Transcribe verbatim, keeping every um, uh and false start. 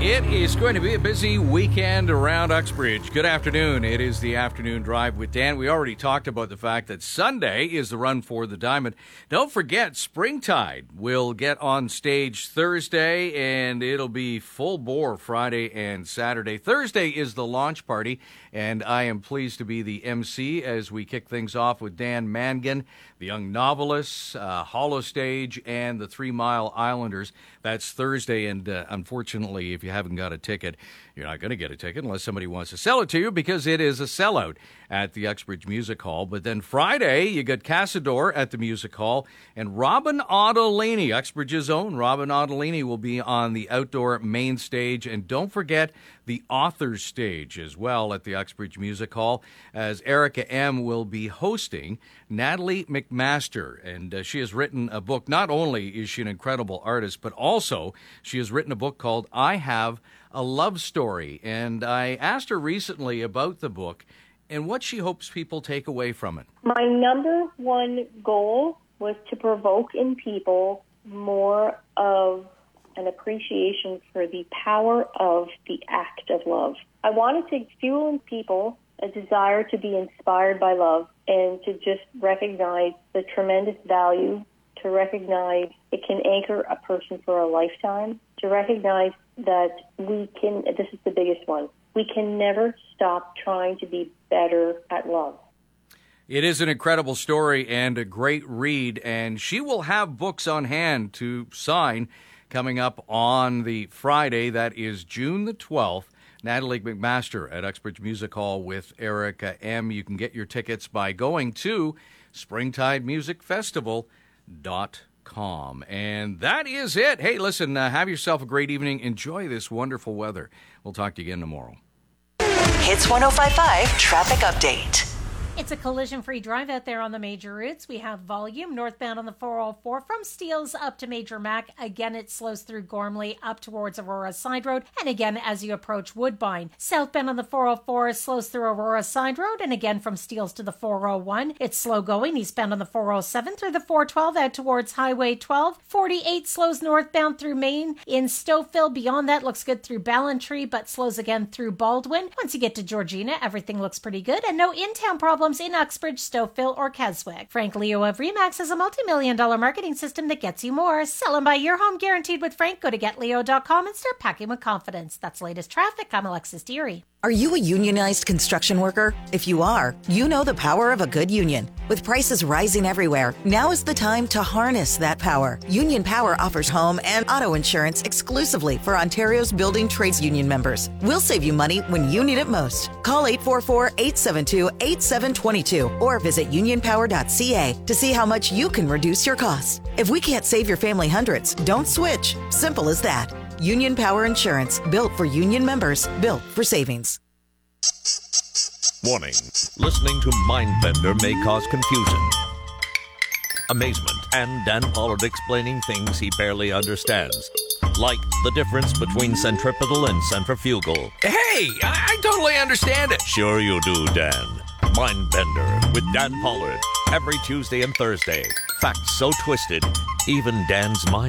It is going to be a busy weekend around Uxbridge. Good afternoon. It is the Afternoon Drive with Dan. We already talked about the fact that Sunday is the Run for the Diamond. Don't forget, Springtide will get on stage Thursday, and it'll be full bore Friday and Saturday. Thursday is the launch party, and I am pleased to be the M C as we kick things off with Dan Mangan, the Young Novelists, uh, Hollow Stage, and the Three Mile Islanders. That's Thursday, and uh, unfortunately, if you haven't got a ticket, you're not going to get a ticket unless somebody wants to sell it to you, because it is a sellout at the Uxbridge Music Hall. But then Friday, you got Casador at the Music Hall, and Robin Ottolini, Uxbridge's own Robin Ottolini, will be on the outdoor main stage. And don't forget the Authors Stage as well at the Uxbridge Music Hall, as Erica M. will be hosting Natalie McMaster. And uh, she has written a book. Not only is she an incredible artist, but also she has written a book called I Have a Love Story. And I asked her recently about the book and what she hopes people take away from it. My number one goal was to provoke in people more of an appreciation for the power of the act of love. I wanted to fuel in people a desire to be inspired by love and to just recognize the tremendous value, to recognize it can anchor a person for a lifetime, to recognize that we can, this is the biggest one, we can never stop trying to be better at love. It is an incredible story and a great read, and she will have books on hand to sign coming up on the Friday. That is June the twelfth. Natalie McMaster at Uxbridge Music Hall with Erica M. You can get your tickets by going to springtide music festival dot com. And that is it. Hey, listen, uh, have yourself a great evening. Enjoy this wonderful weather. We'll talk to you again tomorrow. Hits one oh five point five Traffic Update. It's a collision-free drive out there on the major routes. We have volume northbound on the four oh four from Steeles up to Major Mac. Again, it slows through Gormley up towards Aurora Side Road. And again, as you approach Woodbine. Southbound on the four oh four slows through Aurora Side Road. And again, from Steeles to the four oh one, it's slow going. Eastbound on the four oh seven through the four twelve out towards Highway twelve. forty-eight slows northbound through Maine. In Stouffville, beyond that, looks good through Ballantree, but slows again through Baldwin. Once you get to Georgina, everything looks pretty good. And no in-town problems in Uxbridge, Stouffville, or Keswick. Frank Leo of Remax has a multi-million dollar marketing system that gets you more. Sell and buy your home guaranteed with Frank. Go to get leo dot com and start packing with confidence. That's latest traffic. I'm Alexis Deary. Are you a unionized construction worker? If you are, you know the power of a good union. With prices rising everywhere, now is the time to harness that power. Union Power offers home and auto insurance exclusively for Ontario's building trades union members. We'll save you money when you need it most. Call eight four four, eight seven two, eight seven two two or visit union power dot c a to see how much you can reduce your costs. If we can't save your family hundreds, don't switch. Simple as that. Union Power Insurance, built for union members, built for savings. Warning. Listening to Mindbender may cause confusion, amazement, and Dan Pollard explaining things he barely understands. Like the difference between centripetal and centrifugal. Hey, I, I totally understand it. Sure you do, Dan. Mindbender with Dan Pollard. Every Tuesday and Thursday. Facts so twisted, even Dan's mind